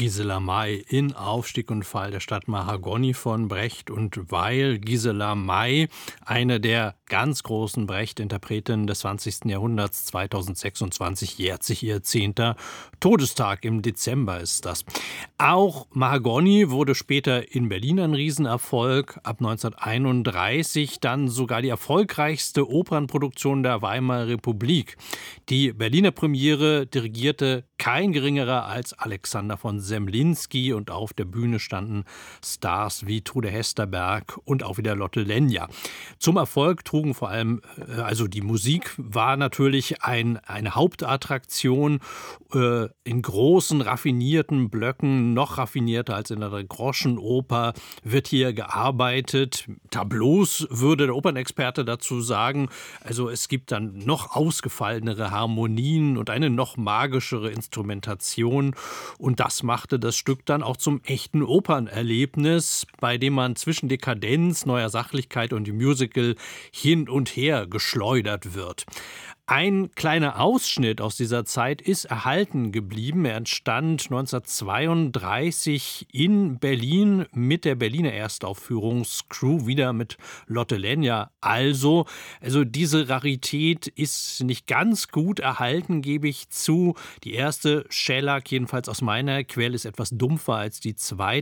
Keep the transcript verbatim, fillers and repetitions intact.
Gisela May in Aufstieg und Fall der Stadt Mahagoni von Brecht und Weil. Gisela May, eine der ganz großen Brecht-Interpretinnen des zwanzigsten Jahrhunderts, zweitausendsechsundzwanzig jährt sich ihr zehnter Todestag. Im Dezember ist das. Auch Mahagoni wurde später in Berlin ein Riesenerfolg. Ab neunzehnhunderteinunddreißig dann sogar die erfolgreichste Opernproduktion der Weimarer Republik. Die Berliner Premiere dirigierte kein geringerer als Alexander von Semlinsky und auf der Bühne standen Stars wie Trude Hesterberg und auch wieder Lotte Lenya. Zum Erfolg trugen vor allem, also die Musik war natürlich ein, eine Hauptattraktion äh, in großen, raffinierten Blöcken, noch raffinierter als in der Groschenoper, wird hier gearbeitet. Tableaus würde der Opernexperte dazu sagen. Also es gibt dann noch ausgefallenere Harmonien und eine noch magischere Instrumentation. Und das machte das Stück dann auch zum echten Opernerlebnis, bei dem man zwischen Dekadenz, neuer Sachlichkeit und dem Musical hin und her geschleudert wird. Ein kleiner Ausschnitt aus dieser Zeit ist erhalten geblieben. Er entstand neunzehnhundertzweiunddreißig in Berlin mit der Berliner Erstaufführungscrew, wieder mit Lotte Lenya. Also, also diese Rarität ist nicht ganz gut erhalten, gebe ich zu. Die erste Schellack, jedenfalls aus meiner Quelle, ist etwas dumpfer als die zweite.